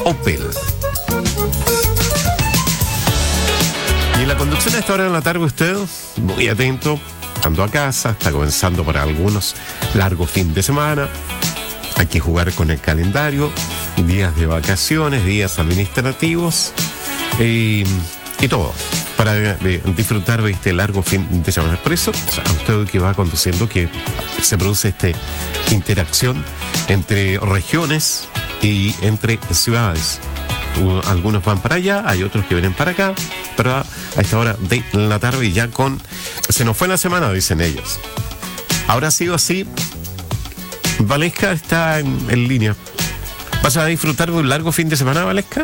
Opel. Y en la conducción a esta hora de la tarde, usted, muy atento, ando a casa, está comenzando para algunos largo fin de semana. Hay que jugar con el calendario, días de vacaciones, días administrativos y todo, para disfrutar de este largo fin de semana. Por eso, a usted que va conduciendo, que se produce esta interacción entre regiones y entre ciudades. Algunos van para allá, hay otros que vienen para acá, pero a esta hora de la tarde ya se nos fue la semana, dicen ellos. Ahora ha sido así. Valesca está en línea. ¿Vas a disfrutar de un largo fin de semana, Valesca?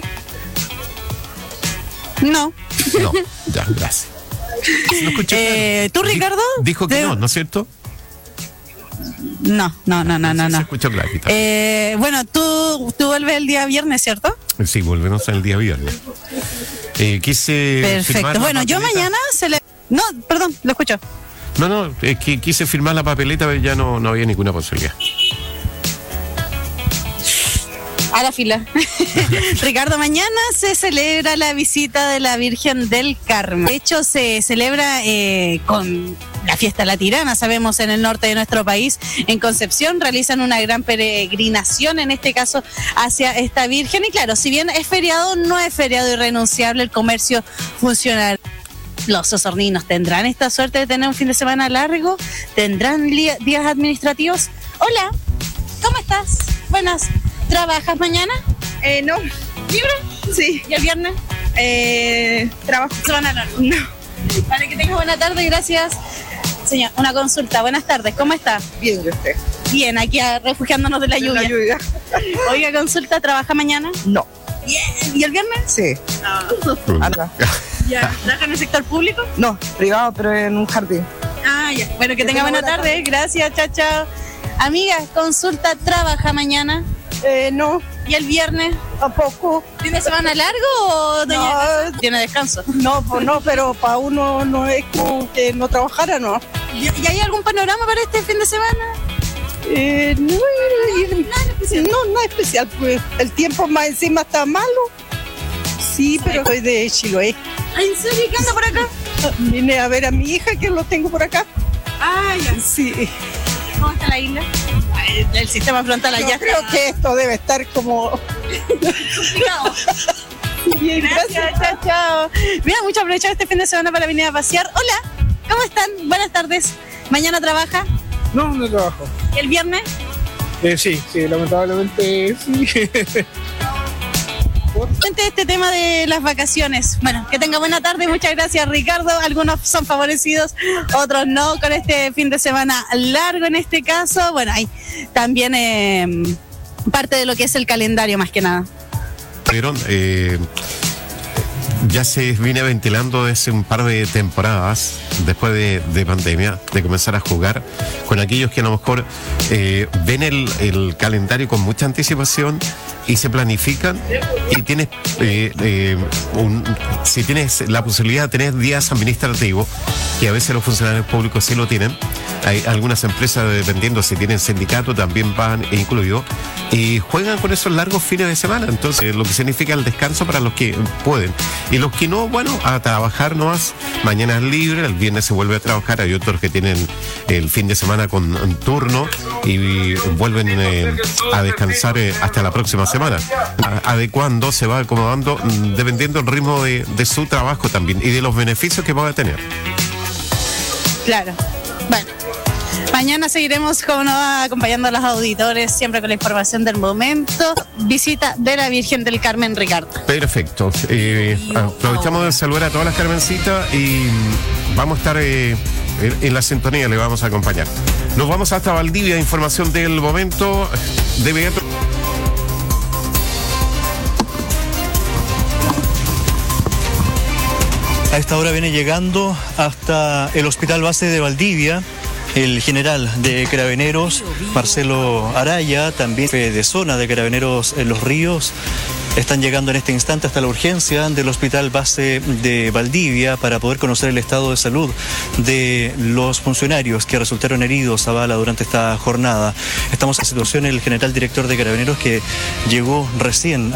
No. No, ya, gracias. ¿No escuché? ¿Tú, Ricardo? Dijo que no es cierto? No. Se escuchó clarito. Bueno, tú vuelves el día viernes, ¿cierto? Sí, volvemos el día viernes. Quise Perfecto. Bueno, yo mañana No, perdón, lo escucho. No, es que quise firmar la papeleta, pero ya no había ninguna posibilidad. A la fila. Ricardo, mañana se celebra la visita de la Virgen del Carmen. De hecho, se celebra con la fiesta La Tirana, sabemos, en el norte de nuestro país. En Concepción realizan una gran peregrinación, en este caso, hacia esta Virgen. Y claro, si bien es feriado, no es feriado irrenunciable, el comercio funcional. Los osorninos tendrán esta suerte de tener un fin de semana largo, tendrán días administrativos. Hola, ¿cómo estás? Buenas. ¿Trabajas mañana? No. ¿Libre? Sí. ¿Y el viernes? Trabajo. ¿Semana larga? No. Para que tengas buena tarde, gracias. Señor, una consulta. Buenas tardes, ¿cómo está? Bien, ¿y usted? Bien, aquí refugiándonos de la lluvia. Oiga, consulta, ¿trabaja mañana? No. Bien. ¿Y el viernes? Sí. Anda. Ya. ¿Trabaja en el sector público? No, privado, pero en un jardín. Ah, ya. Bueno, que tenga buena tarde. Gracias, chao. Amiga, consulta, ¿trabaja mañana? No. ¿Y el viernes? Tampoco. ¿Tiene semana largo o tiene descanso? No, pues no, pero para uno no es como que no trabajara, ¿no? ¿Y hay algún panorama para este fin de semana? Nada especial, pues el tiempo más encima está malo. Sí, pero soy de Chiloé. ¿En serio? ¿Qué anda por acá? Vine a ver a mi hija, que lo tengo por acá. Ah, ya. Sí. ¿Cómo está la isla? El sistema frontal allá. Yo creo que esto debe estar como complicado. Bien, gracias. Chao. Mira, mucho aprovechar este fin de semana para venir a pasear. Hola, ¿cómo están? Buenas tardes. ¿Mañana trabaja? No trabajo. ¿Y el viernes? Sí, lamentablemente sí. Este tema de las vacaciones. Bueno, que tenga buena tarde. Muchas gracias, Ricardo. Algunos son favorecidos, otros no, con este fin de semana largo en este caso. Bueno, hay también parte de lo que es el calendario, más que nada. Pero ya se viene ventilando desde un par de temporadas, después de pandemia, de comenzar a jugar con aquellos que a lo mejor ven el calendario con mucha anticipación y se planifican, y tienes si tienes la posibilidad de tener días administrativos, que a veces los funcionarios públicos sí lo tienen. Hay algunas empresas, dependiendo si tienen sindicato, también van incluidos, y juegan con esos largos fines de semana. Entonces, lo que significa el descanso para los que pueden. Y los que no, bueno, a trabajar nomás. Mañana es libre, el viernes se vuelve a trabajar. Hay otros que tienen el fin de semana con turno y vuelven a descansar hasta la próxima semana. Adecuando, se va acomodando, dependiendo del ritmo de su trabajo también y de los beneficios que pueda tener. Claro. Bueno. Mañana seguiremos, como no, acompañando a los auditores, siempre con la información del momento. Visita de la Virgen del Carmen, Ricardo. Perfecto. Aprovechamos de saludar a todas las Carmencitas y vamos a estar en la sintonía, le vamos a acompañar. Nos vamos hasta Valdivia, información del momento. A esta hora viene llegando hasta el Hospital Base de Valdivia el general de Carabineros, Marcelo Araya, también de zona de Carabineros en Los Ríos. Están llegando en este instante hasta la urgencia del Hospital Base de Valdivia para poder conocer el estado de salud de los funcionarios que resultaron heridos a bala durante esta jornada. Estamos en situación el general director de Carabineros, que llegó recién